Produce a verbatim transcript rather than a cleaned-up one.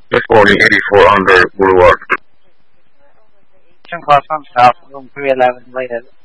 This morning, eighty-four under Boulevard. Call from South, room three eleven, waited.